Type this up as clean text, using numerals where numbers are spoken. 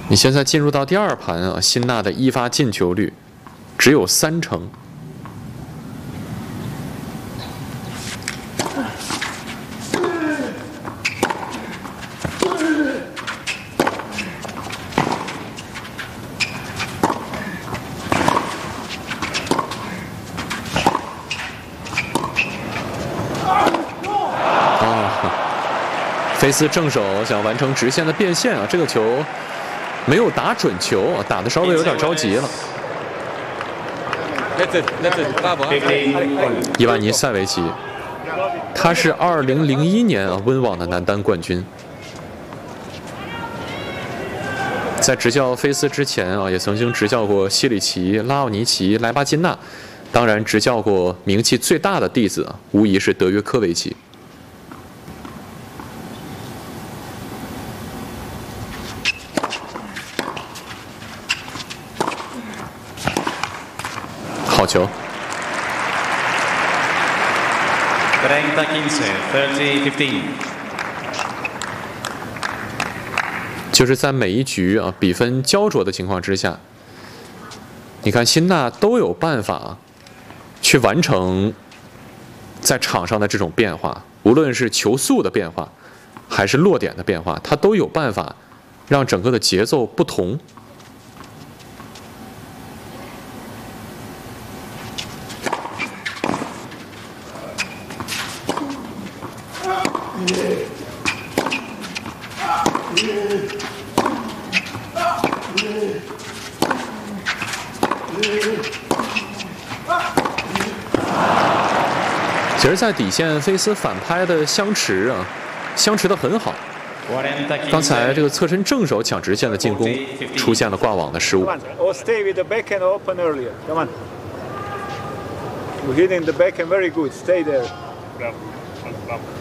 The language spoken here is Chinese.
你现在进入到第二盘啊，辛纳的一发进球率只有30%。菲斯正手想完成直线的变线啊，这个球没有打准球啊，打的稍微有点着急了。伊万尼塞维奇，他是2001年啊温网的男单冠军，在执教菲斯之前啊，也曾经执教过西里奇、拉奥尼奇、莱巴金纳，当然执教过名气最大的弟子啊，无疑是德约科维奇。好球！就是在每一局啊比分焦灼的情况之下，你看辛纳都有办法去完成在场上的这种变化，无论是球速的变化，还是落点的变化，他都有办法让整个的节奏不同。其实，在底线，菲斯反拍的相持啊，相持的很好。刚才这个侧身正手抢直线的进攻出现了挂网的失误。 We're hitting the backhand very good. Stay there.